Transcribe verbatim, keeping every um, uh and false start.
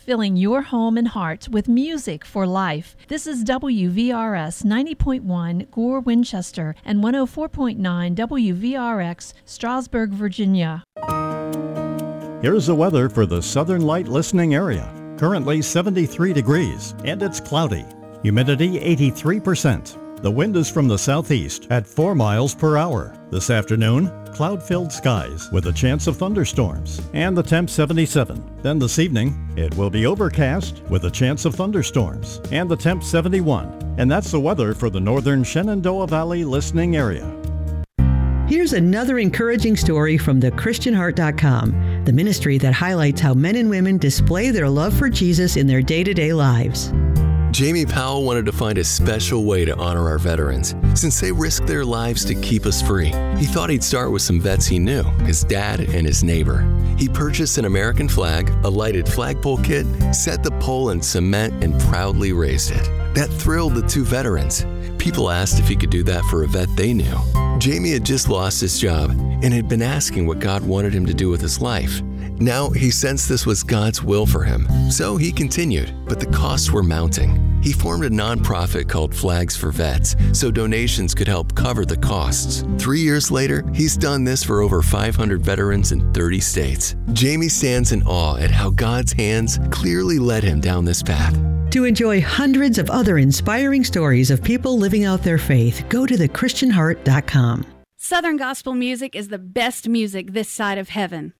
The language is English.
filling your home and heart with music for life. This is W V R S ninety point one Gore, Winchester, and one oh four point nine W V R X, Strasburg, Virginia. Here's the weather for the Southern Light listening area. Currently seventy-three degrees, and it's cloudy. Humidity eighty-three percent. The wind is from the southeast at four miles per hour. This afternoon, cloud-filled skies with a chance of thunderstorms, and the temp seventy-seven. Then this evening, it will be overcast with a chance of thunderstorms, and the temp seventy-one. And that's the weather for the northern Shenandoah Valley listening area. Here's another encouraging story from the Christian Heart dot com, the ministry that highlights how men and women display their love for Jesus in their day-to-day lives. Jamie Powell wanted to find a special way to honor our veterans, since they risked their lives to keep us free. He thought he'd start with some vets he knew, his dad and his neighbor. He purchased an American flag, a lighted flagpole kit, set the pole in cement, and proudly raised it. That thrilled the two veterans. People asked if he could do that for a vet they knew. Jamie had just lost his job and had been asking what God wanted him to do with his life. Now he sensed this was God's will for him, so he continued, but the costs were mounting. He formed a nonprofit called Flags for Vets, so donations could help cover the costs. Three years later, he's done this for over five hundred veterans in thirty states. Jamie stands in awe at how God's hands clearly led him down this path. To enjoy hundreds of other inspiring stories of people living out their faith, go to the Christian Heart dot com. Southern gospel music is the best music this side of heaven.